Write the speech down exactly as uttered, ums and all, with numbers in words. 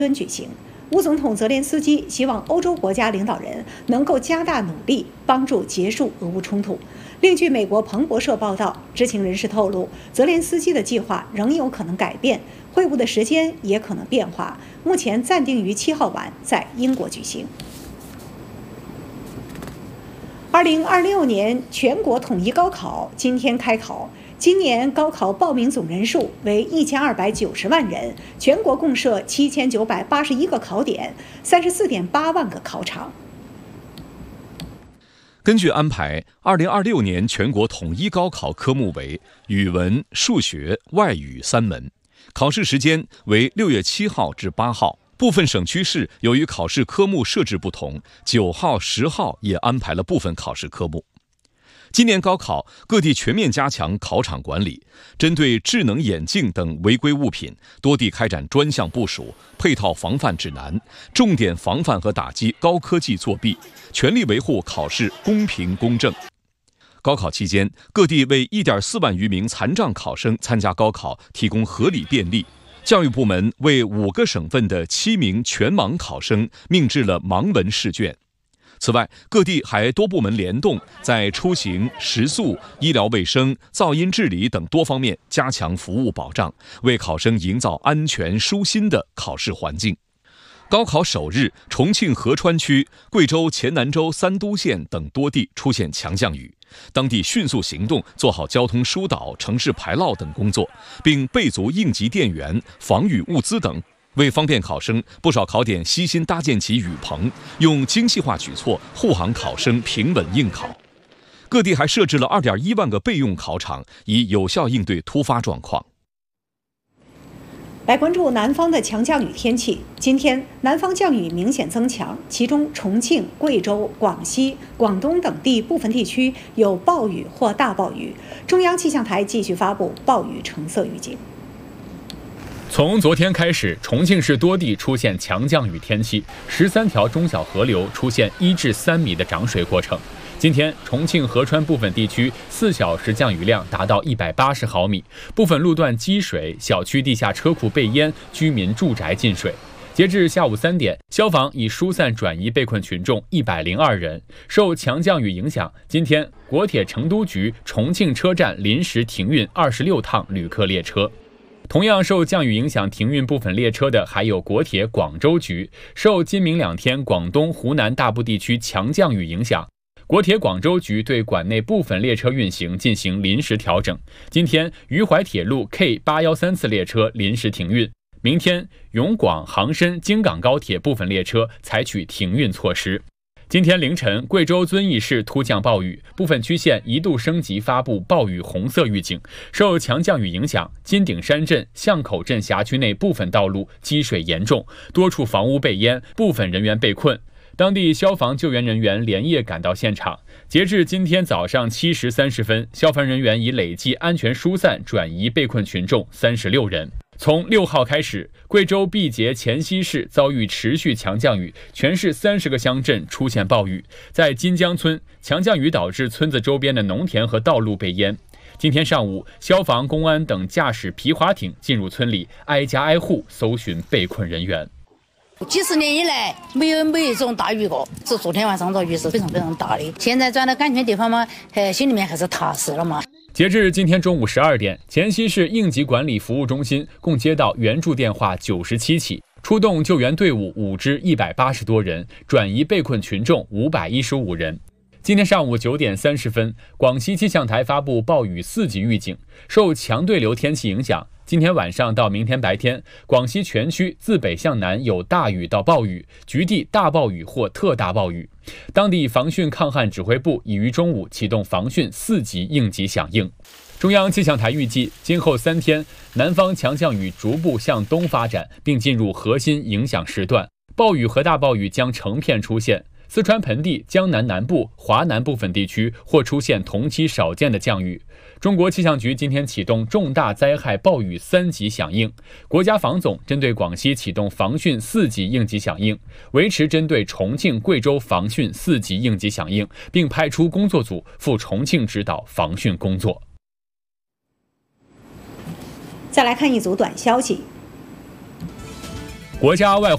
敦举行。乌总统泽连斯基希望欧洲国家领导人能够加大努力，帮助结束俄乌冲突。另据美国彭博社报道，知情人士透露，泽连斯基的计划仍有可能改变，会晤的时间也可能变化，目前暂定于七号晚在英国举行。二零二六年全国统一高考今天开考。今年高考报名总人数为一千二百九十万人，全国共设七千九百八十一个考点，三十四点八万个考场。 根据安排，二零二六年全国统一高考科目为语文、数学、外语三门，考试时间为六月七号至八号。部分省区市由于考试科目设置不同，九号、十号也安排了部分考试科目。今年高考，各地全面加强考场管理，针对智能眼镜等违规物品，多地开展专项部署、配套防范指南，重点防范和打击高科技作弊，全力维护考试公平公正。高考期间，各地为一点四万余名残障考生参加高考提供合理便利。教育部门为五个省份的七名全盲考生命制了盲文试卷。此外，各地还多部门联动，在出行、食宿、医疗卫生、噪音治理等多方面加强服务保障，为考生营造安全舒心的考试环境。高考首日，重庆合川区、贵州黔南州三都县等多地出现强降雨，当地迅速行动，做好交通疏导、城市排涝等工作，并备足应急电源、防雨物资等。为方便考生，不少考点悉心搭建起雨棚，用精细化举措护航考生平稳应考。各地还设置了 二点一万个备用考场，以有效应对突发状况。 来关注南方的强降雨天气。今天南方降雨明显增强，其中重庆、贵州、广西、广东等地部分地区有暴雨或大暴雨。中央气象台继续发布暴雨橙色预警。 从昨天开始，重庆市多地出现强降雨天气，十三条中小河流出现一至三米的涨水过程。今天，重庆合川部分地区四小时降雨量达到一百八十毫米，部分路段积水，小区地下车库被淹，居民住宅进水。截至下午三点，消防已疏散转移被困群众一百零二人。受强降雨影响，今天国铁成都局重庆车站临时停运二十六趟旅客列车。同样受降雨影响停运部分列车的还有国铁广州局。受今明两天广东、湖南大部地区强降雨影响，国铁广州局对管内部分列车运行进行临时调整。今天渝淮铁路 K 八一三次列车临时停运，明天永广、杭深、京港高铁部分列车采取停运措施。今天凌晨，贵州遵义市突降暴雨，部分区县一度升级发布暴雨红色预警。受强降雨影响，金顶山镇、巷口镇辖区内部分道路积水严重，多处房屋被淹，部分人员被困。当地消防救援人员连夜赶到现场。截至今天早上七时三十分，消防人员已累计安全疏散转移被困群众三十六人。从六号开始，贵州毕节黔西市遭遇持续强降雨，全市三十个乡镇出现暴雨。在金江村，强降雨导致村子周边的农田和道路被淹。今天上午，消防、公安等驾驶皮划艇进入村里，挨家挨户搜寻被困人员。 几十年以来没有没有这种大雨过，是昨天晚上这雨是非常非常大的。现在转到安全地方嘛，呃，心里面还是踏实了嘛。 截至今天中午十二点，黔西市应急管理服务中心共接到援助电话九十七起，出动救援队伍五支一百八十多人，转移被困群众五百一十五人。今天上午九点三十分，广西气象台发布暴雨四级预警，受强对流天气影响，今天晚上到明天白天，广西全区自北向南有大雨到暴雨，局地大暴雨或特大暴雨。当地防汛抗旱指挥部已于中午启动防汛四级应急响应。中央气象台预计，今后三天，南方强降雨逐步向东发展，并进入核心影响时段，暴雨和大暴雨将成片出现。四川盆地、江南南部、华南部分地区或出现同期少见的降雨。中国气象局今天启动重大灾害暴雨三级响应，国家防总针对广西启动防汛四级应急响应，维持针对重庆、贵州防汛四级应急响应，并派出工作组赴重庆指导防汛工作。 再来看一组短消息， 国家外汇